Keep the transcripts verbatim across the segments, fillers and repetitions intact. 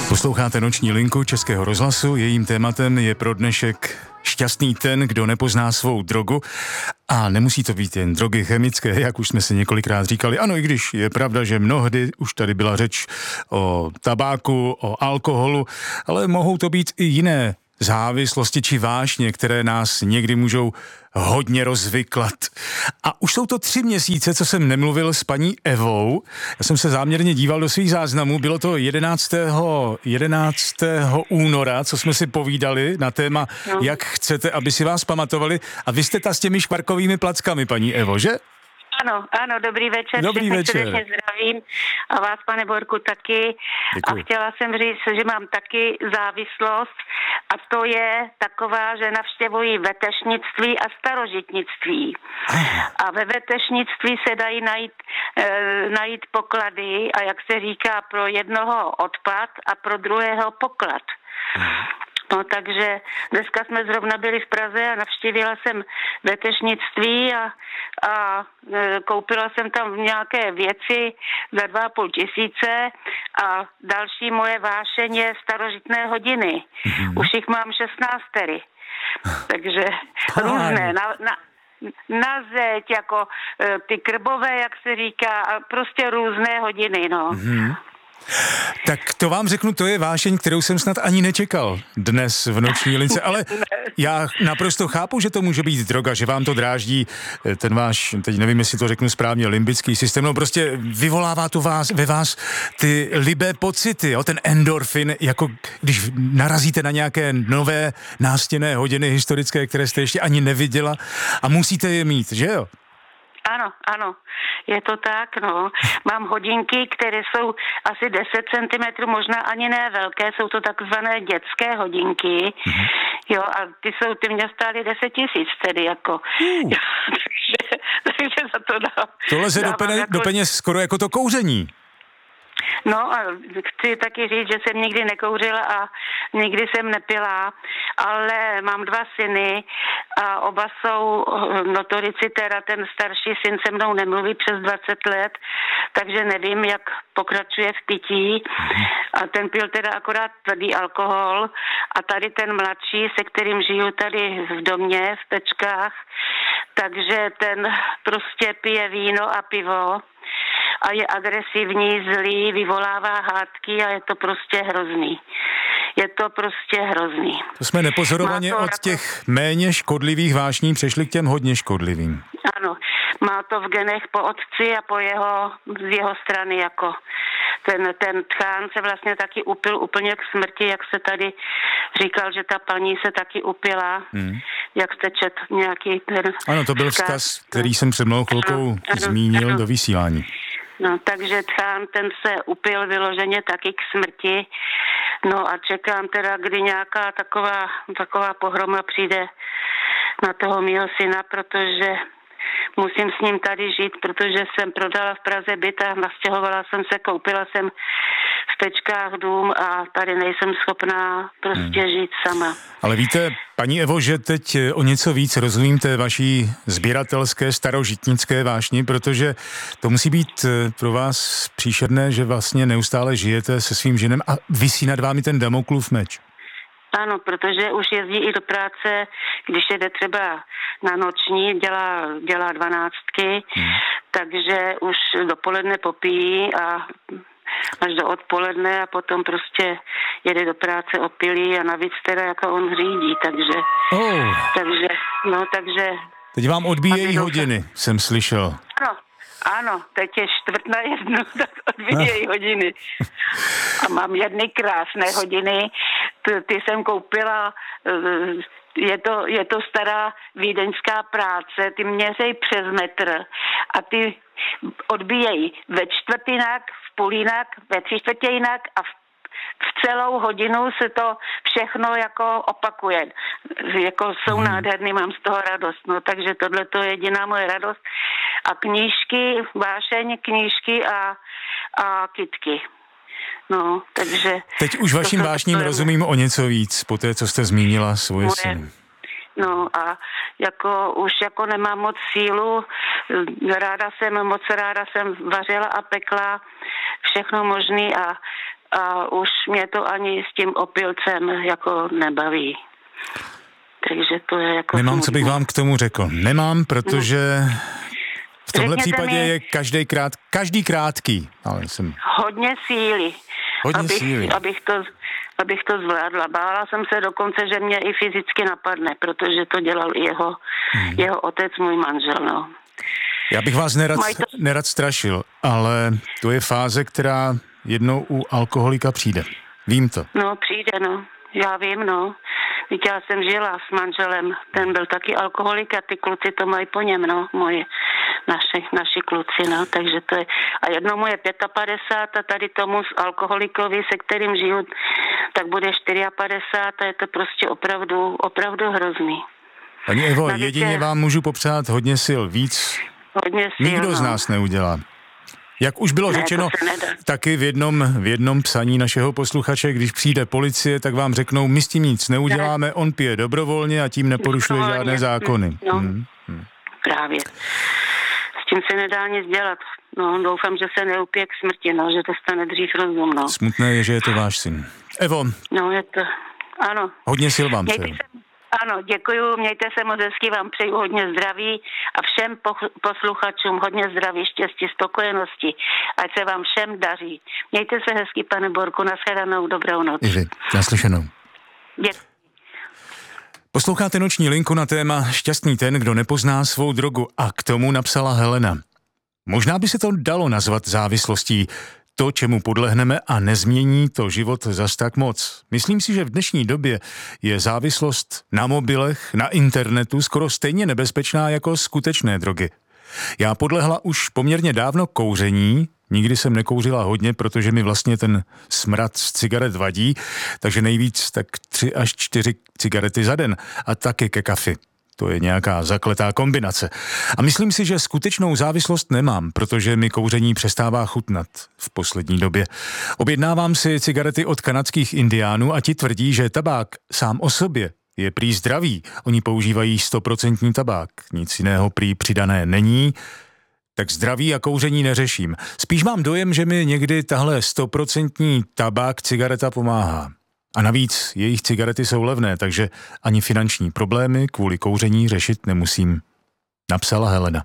Posloucháte Noční linku Českého rozhlasu, jejím tématem je pro dnešek šťastný ten, kdo nepozná svou drogu. A nemusí to být jen drogy chemické, jak už jsme si několikrát říkali. Ano, i když je pravda, že mnohdy už tady byla řeč o tabáku, o alkoholu, ale mohou to být i jiné závislosti či vášně, které nás někdy můžou hodně rozvyklat. A už jsou to tři měsíce, co jsem nemluvil s paní Evou. Já jsem se záměrně díval do svých záznamů. Bylo to jedenáctého února, co jsme si povídali na téma, no. Jak chcete, aby si vás pamatovali. A vy jste ta s těmi škvarkovými plackami, paní Evo, že? Ano, ano, dobrý večer. Dobrý večer. Zdravím a vás, pane Borku, taky. Děkuji. A chtěla jsem říct, že mám taky závislost a to je taková, že navštěvuji vetešnictví a starožitnictví. Aha. A ve vetešnictví se dají najít, e, najít poklady a jak se říká, pro jednoho odpad a pro druhého poklad. Aha. No, takže dneska jsme zrovna byli v Praze a navštívila jsem vetešnictví a, a e, koupila jsem tam nějaké věci za dva a půl tisíce a další moje vášeň je starožitné hodiny. Mm-hmm. Už jich mám šestnáctery. Takže různé. Na, na, na zeď, jako e, ty krbové, jak se říká, a prostě různé hodiny, no. Mm-hmm. Tak to vám řeknu, to je vášeň, kterou jsem snad ani nečekal dnes v Noční lince, ale já naprosto chápu, že to může být droga, že vám to dráždí ten váš, teď nevím, jestli to řeknu správně, limbický systém, no prostě vyvolává to vás, ve vás ty libé pocity, jo, ten endorfin, jako když narazíte na nějaké nové nástěnné hodiny historické, které jste ještě ani neviděla a musíte je mít, že jo? Ano, ano, je to tak, no. Mám hodinky, které jsou asi deset centimetrů, možná ani ne velké, jsou to takzvané dětské hodinky, mm-hmm. Jo, a ty jsou, ty mě stály deset tisíc tedy, jako. Uh. takže, takže za to dám. To leze do, pene, jako... do peněz skoro jako to kouření. No a chci taky říct, že jsem nikdy nekouřila a nikdy jsem nepila, ale mám dva syny a oba jsou notorici, teda ten starší syn se mnou nemluví přes dvacet let, takže nevím, jak pokračuje v pití a ten pil teda akorát tvrdý alkohol a tady ten mladší, se kterým žiju tady v domě, v Pečkách, takže ten prostě pije víno a pivo a je agresivní, zlý, vyvolává hádky a je to prostě hrozný. Je to prostě hrozný. To jsme nepozorovaně to od těch méně škodlivých vášní přešli k těm hodně škodlivým. Ano, má to v genech po otci a po jeho, z jeho strany jako ten, ten tchán se vlastně taky upil úplně k smrti, jak se tady říkal, že ta paní se taky upila, hmm. jak jste čet nějaký ten... Ano, to byl vzkaz, který jsem před mnou chvilkou zmínil ano. do vysílání. No, takže tchán, ten se upil vyloženě taky k smrti. No a čekám teda, kdy nějaká taková, taková pohroma přijde na toho mýho syna, protože musím s ním tady žít, protože jsem prodala v Praze byt a nastěhovala jsem se, koupila jsem v Pečkách dům a tady nejsem schopná prostě hmm. žít sama. Ale víte, paní Evo, že teď o něco víc rozumím té vaší sběratelské starožitnické vášni, protože to musí být pro vás příšerné, že vlastně neustále žijete se svým ženem a visí nad vámi ten Damoklův meč. Ano, protože už jezdí i do práce, když jede třeba na noční, dělá, dělá dvanáctky, hmm. takže už dopoledne popíjí a až do odpoledne a potom prostě jede do práce opilý a navíc teda jako on řídí, takže, oh. takže, no takže... Teď vám odbíjejí hodiny, doufám. Jsem slyšel. Ano, ano, teď je čtvrt na jednu, tak odbíjejí no. hodiny. A mám jedny krásné hodiny, ty, ty jsem koupila, je to, je to stará vídeňská práce, ty měřejí přes metr a ty odbíjejí ve čtvrtinak, v půl jinak, ve tři čtvrtě jinak a v, v celou hodinu se to všechno jako opakuje. Jako jsou hmm. nádherný, mám z toho radost. No, takže tohle to je jediná moje radost. A knížky, vášeň, knížky a, a kytky. No, takže... Teď už vaším vášním rozumím o něco víc, po té, co jste zmínila svoje moje... syny. No a jako už jako nemám moc sílu, ráda jsem, moc ráda jsem vařila a pekla všechno možný a a už mě to ani s tím opilcem jako nebaví. Takže to je jako... Nemám, co bych vám k tomu řekl. Nemám, protože v tomhle Řekněte případě mi, je každý, krát, každý krátký. Ale jsem... Hodně síly. Hodně abych, síly. Abych to, abych to zvládla. Bála jsem se dokonce, že mě i fyzicky napadne, protože to dělal jeho, hmm. jeho otec, můj manžel, no. Já bych vás nerad, to... nerad strašil, ale to je fáze, která jednou u alkoholika přijde. Vím to. No, přijde, no. Já vím, no. Víte, já jsem žila s manželem, ten byl taky alkoholik a ty kluci to mají po něm, no, moje, naši, naši kluci, no, takže to je, a jednomu je padesát pět a tady tomu z alkoholikovi, se kterým žiju, tak bude padesát čtyři a je to prostě opravdu, opravdu hrozný. Paní Evo, Navíc jedině je... vám můžu popřát hodně sil, víc hodně sil, nikdo no. z nás neudělá. Jak už bylo ne, řečeno taky v jednom, v jednom psaní našeho posluchače, když přijde policie, tak vám řeknou, my s tím nic neuděláme, ne. On pije dobrovolně a tím neporušuje žádné zákony. No, hmm. Hmm. Právě. S tím se nedá nic dělat. No, doufám, že se neupije k smrti, no, že to stane dřív rozum, no. Smutné je, že je to váš syn. Evo. No, je to, ano. Hodně sil vám přeju. Ano, děkuju, mějte se moc hezky, vám přeju hodně zdraví a všem posluchačům hodně zdraví, štěstí, spokojenosti, ať se vám všem daří. Mějte se hezky, pane Borku, nashledanou, dobrou noc. I vy, naslyšenou. Děkuji. Posloucháte Noční linku na téma Šťastný ten, kdo nepozná svou drogu, a k tomu napsala Helena. Možná by se to dalo nazvat závislostí, to, čemu podlehneme, a nezmění to život zas tak moc. Myslím si, že v dnešní době je závislost na mobilech, na internetu skoro stejně nebezpečná jako skutečné drogy. Já podlehla už poměrně dávno kouření, nikdy jsem nekouřila hodně, protože mi vlastně ten smrad z cigaret vadí, takže nejvíc tak tři až čtyři cigarety za den a taky ke kafi. To je nějaká zakletá kombinace. A myslím si, že skutečnou závislost nemám, protože mi kouření přestává chutnat v poslední době. Objednávám si cigarety od kanadských indiánů a ti tvrdí, že tabák sám o sobě je prý zdravý. Oni používají stoprocentní tabák, nic jiného prý přidané není, tak zdraví a kouření neřeším. Spíš mám dojem, že mi někdy tahle stoprocentní tabák cigareta pomáhá. A navíc jejich cigarety jsou levné, takže ani finanční problémy kvůli kouření řešit nemusím. Napsala Helena.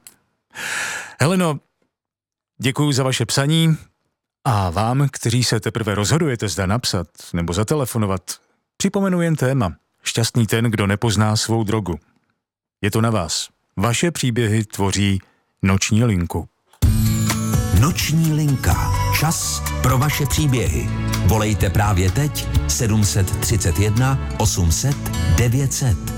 Heleno, děkuji za vaše psaní a vám, kteří se teprve rozhodujete, zda napsat nebo zatelefonovat, připomenu jen téma. Šťastný ten, kdo nepozná svou drogu. Je to na vás. Vaše příběhy tvoří Noční linku. Noční linka. Čas pro vaše příběhy. Volejte právě teď sedm set třicet jedna osm set devět set.